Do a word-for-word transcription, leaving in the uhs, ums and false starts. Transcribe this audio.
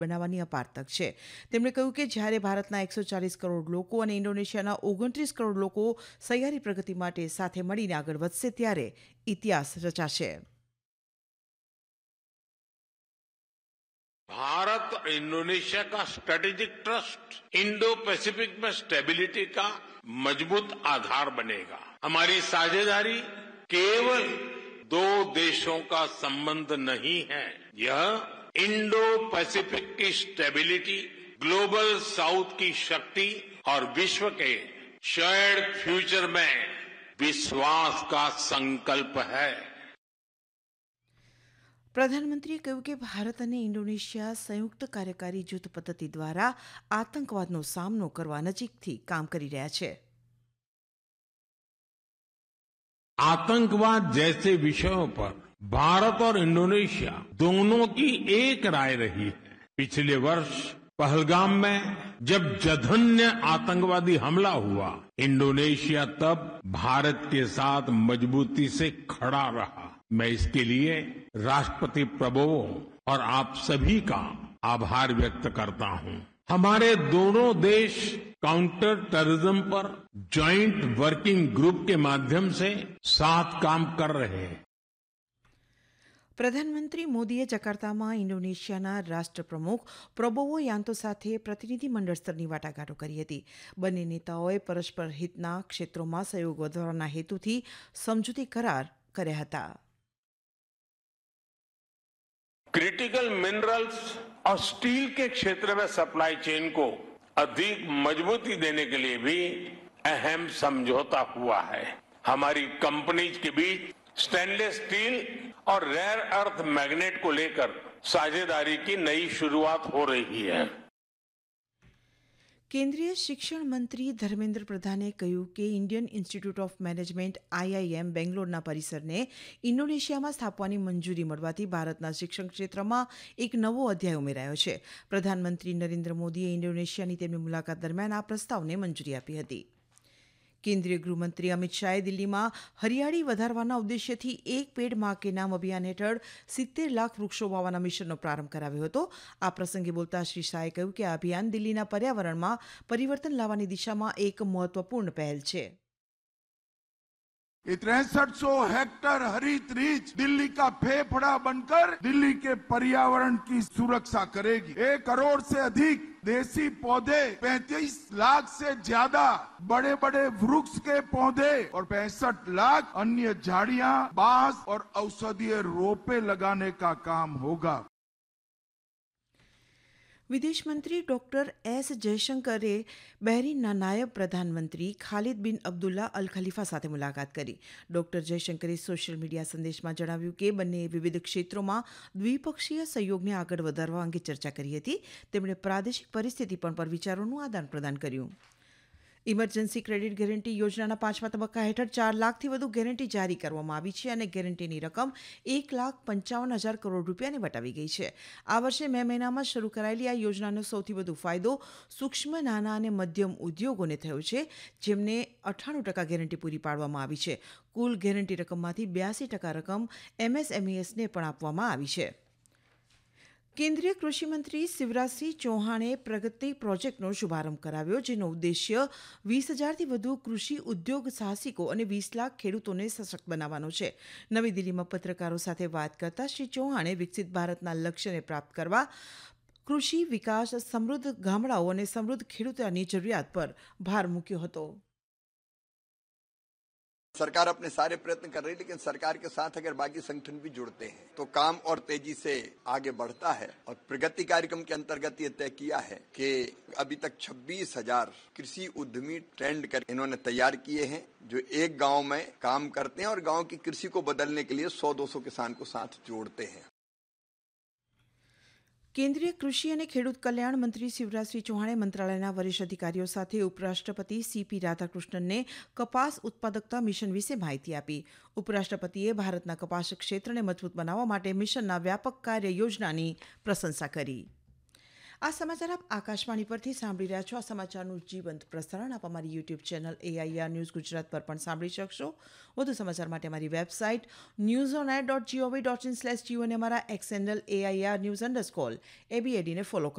બનાવવાની અપાર તક છે. તેમણે કહ્યું કે જ્યારે ભારતના એકસો ચાલીસ કરોડ લોકો અને ઇન્ડોનેશિયાના ઓગણત્રીસ કરોડ લોકો સહિયારી પ્રગતિ માટે સાથે મળીને આગળ વધશે ત્યારે ઇતિહાસ રચાશે. भारत और इंडोनेशिया का स्ट्रेटेजिक ट्रस्ट इंडो पैसिफिक में स्टेबिलिटी का मजबूत आधार बनेगा. हमारी साझेदारी केवल दो देशों का संबंध नहीं है, यह इंडो पैसिफिक की स्टेबिलिटी, ग्लोबल साउथ की शक्ति और विश्व के शेयर्ड फ्यूचर में विश्वास का संकल्प है. પ્રધાનમંત્રીએ કહ્યું કે ભારત અને ઇન્ડોનેશિયા સંયુક્ત કાર્યકારી જૂથ પદ્ધતિ દ્વારા આતંકવાદનો સામનો કરવા નજીકથી કામ કરી રહ્યા છે. आतंकवाद जैसे विषयों पर भारत और इंडोनेशिया दोनों की एक राय रही है. पिछले वर्ष पहलगाम में जब जघन्य आतंकवादी हमला हुआ, इंडोनेशिया तब भारत के साथ मजबूती से खड़ा रहा. मैं इसके लिए राष्ट्रपति प्रभुओं और आप सभी का आभार व्यक्त करता हूं. हमारे दोनों देश काउंटर टेररिज्म पर जॉइंट वर्किंग ग्रुप के माध्यम से साथ काम कर रहे हैं. પ્રધાનમંત્રી મોદીએ જકાર્તામાં ઇન્ડોનેશિયાના રાષ્ટ્રપ્રમુખ પ્રબોવો યાન્તો સાથે પ્રતિનિધિમંડળ સ્તરની વાટાઘાટો કરી હતી. બંને નેતાઓએ પરસ્પર હિતના ક્ષેત્રોમાં સહયોગ વધારવાના હેતુથી સમજૂતી કરાર કર્યા હતા. क्रिटिकल मिनरल्स और स्टील के क्षेत्र में सप्लाई चेन को अधिक मजबूती देने के लिए भी अहम समझौता हुआ है. हमारी कंपनीज के बीच स्टेनलेस स्टील और रेयर अर्थ मैग्नेट को लेकर साझेदारी की नई शुरुआत हो रही है. કેન્દ્રીય શિક્ષણ મંત્રી ધર્મેન્દ્ર પ્રધાને કહ્યું કે Indian institute of management IIM બેંગ્લોરના પરિસરને ઇન્ડોનેશિયામાં સ્થાપવાની મંજૂરી મળવાથી ભારતના શિક્ષણ ક્ષેત્રમાં એક નવો અધ્યાય ઉમેરાયો છે. પ્રધાનમંત્રી નરેન્દ્ર મોદીએ ઇન્ડોનેશિયાની તેમની મુલાકાત દરમિયાન આ પ્રસ્તાવને મંજૂરી આપી હતી. કેન્દ્રીય ગૃહમંત્રી અમિત શાહે દિલ્હીમાં હરિયાળી વધારવાના ઉદ્દેશ્યથી એક પેડ માં કે નામ અભિયાન હેઠળ સિત્તેર લાખ વૃક્ષો વાવવાના મિશનનો પ્રારંભ કરાવ્યો હતો. આ પ્રસંગે બોલતા શ્રી શાહે કહ્યું કે આ અભિયાન દિલ્હીના પર્યાવરણમાં પરિવર્તન લાવવાની દિશામાં એક મહત્વપૂર્ણ પહેલ છે. ये तिरसठ सौ हेक्टर हरित रीच दिल्ली का फेफड़ा बनकर दिल्ली के पर्यावरण की सुरक्षा करेगी. एक करोड़ से अधिक देसी पौधे, पैंतीस लाख से ज्यादा बड़े बड़े वृक्ष के पौधे और पैंसठ लाख अन्य झाड़ियां, बांस और औषधीय रोपे लगाने का काम होगा. વિદેશ મંત્રી ડોક્ટર એસ જયશંકરે બહેરીનના નાયબ પ્રધાનમંત્રી ખાલિદ બિન અબ્દુલ્લા અલ ખલીફા સાથે મુલાકાત કરી. ડોક્ટર જયશંકરે સોશિયલ મીડિયા સંદેશમાં જણાવ્યું કે બંને વિવિધ ક્ષેત્રોમાં દ્વિપક્ષીય સહયોગને આગળ વધારવા અંગે ચર્ચા કરી હતી. તેમણે પ્રાદેશિક પરિસ્થિતિ પર વિચારોનું આદાન પ્રદાન કર્યું. ઇમરજન્સી ક્રેડિટ ગેરંટી યોજનાના પાંચમા તબક્કા હેઠળ ચાર લાખથી વધુ ગેરંટી જારી કરવામાં આવી છે અને ગેરંટીની રકમ એક લાખ પંચાવન હજાર કરોડ રૂપિયાને વટાવી ગઈ છે. આ વર્ષે મે મહિનામાં શરૂ કરાયેલી આ યોજનાનો સૌથી વધુ ફાયદો સૂક્ષ્મ નાના અને મધ્યમ ઉદ્યોગોને થયો છે, જેમને અઠ્ઠાણું ટકા ગેરંટી પૂરી પાડવામાં આવી છે. કુલ ગેરંટી રકમમાંથી બ્યાસી ટકા રકમ એમએસએમઈએસને પણ આપવામાં આવી છે. કેન્દ્રીય કૃષિ મંત્રી શિવરાજસિંહ ચૌહાણે પ્રગતિ પ્રોજેક્ટનો શુભારંભ કરાવ્યો, જેનો ઉદ્દેશ્ય વીસ હજારથી વધુ કૃષિ ઉદ્યોગ સાહસિકો અને વીસ લાખ ખેડૂતોને સશક્ત બનાવવાનો છે. નવી દિલ્હીમાં પત્રકારો સાથે વાત કરતા શ્રી ચૌહાણે વિકસિત ભારતના લક્ષ્યને પ્રાપ્ત કરવા કૃષિ વિકાસ, સમૃદ્ધ ગામડાઓ અને સમૃદ્ધ ખેડૂતોની જરૂરિયાત પર ભાર મૂક્યો હતો. सरकार अपने सारे प्रयत्न कर रही है, लेकिन सरकार के साथ अगर बाकी संगठन भी जुड़ते हैं तो काम और तेजी से आगे बढ़ता है. और प्रगति कार्यक्रम के अंतर्गत ये तय किया है कि अभी तक छब्बीस हजार कृषि उद्यमी ट्रेंड कर इन्होंने तैयार किए हैं, जो एक गांव में काम करते हैं और गांव की कृषि को बदलने के लिए सौ दो सौ किसान को साथ जोड़ते हैं. કેન્દ્રીય કૃષિ અને ખેડૂત કલ્યાણ મંત્રી શિવરાજસિંહ ચૌહાણે મંત્રાલયના વરિષ્ઠ અધિકારીઓ સાથે ઉપરાષ્ટ્રપતિ સીપી રાધાકૃષ્ણનને કપાસ ઉત્પાદકતા મિશન વિશે માહિતી આપી. ઉપરાષ્ટ્રપતિએ ભારતના કપાસ ક્ષેત્રને મજબૂત બનાવવા માટે મિશનના વ્યાપક કાર્ય યોજનાની પ્રશંસા કરી. આ સમાચાર આપ આકાશવાણી પરથી સાંભળી રહ્યા છો. આ સમાચારનું જીવંત પ્રસારણ આપ અમારી YouTube channel AIR news Gujarat પર પણ સાંભળી શકશો. વધુ સમાચાર માટે અમારી website news on air dot GOV dot in slash Jio અને અમારા x handle AIR news underscore એબીએડીને follow કરો.